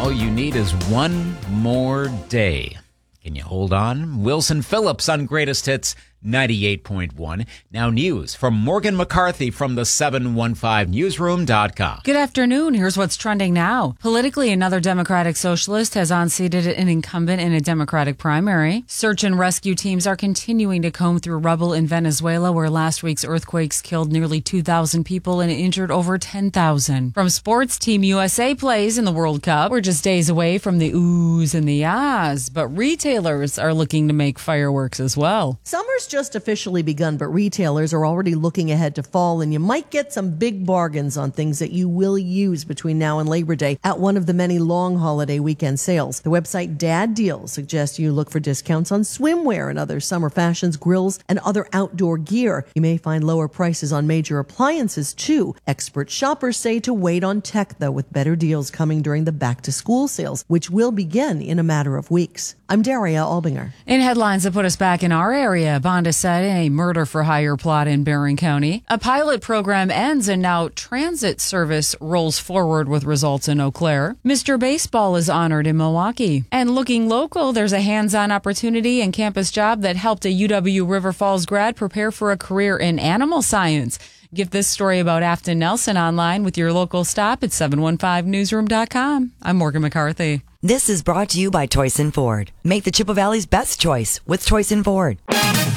All you need is one more day. Can you hold on? Wilson Phillips on Greatest Hits 98.1. Now news from Morgan McCarthy from the 715newsroom.com. Good afternoon. Here's what's trending now. Politically, another Democratic socialist has unseated an incumbent in a Democratic primary. Search and rescue teams are continuing to comb through rubble in Venezuela, where last week's earthquakes killed nearly 2,000 people and injured over 10,000. From sports, Team USA plays in the World Cup. We're just days away from the oohs and the ahs, but retailers are looking to make fireworks as well. Summer's just officially begun, but retailers are already looking ahead to fall, and you might get some big bargains on things that you will use between now and Labor Day at one of the many long holiday weekend sales. The website Dad Deals suggests you look for discounts on swimwear and other summer fashions, grills, and other outdoor gear. You may find lower prices on major appliances, too. Expert shoppers say to wait on tech, though, with better deals coming during the back-to-school sales, which will begin in a matter of weeks. I'm Daria Albinger. In headlines that put us back in our area, Bond is set in a murder-for-hire plot in Barron County. A pilot program ends and now transit service rolls forward with results in Eau Claire. Mr. Baseball is honored in Milwaukee. And looking local, there's a hands-on opportunity and campus job that helped a UW River Falls grad prepare for a career in animal science. Get this story about Afton Nelson online with your local stop at 715newsroom.com. I'm Morgan McCarthy. This is brought to you by Toyson Ford. Make the Chippewa Valley's best choice with Toyson Ford.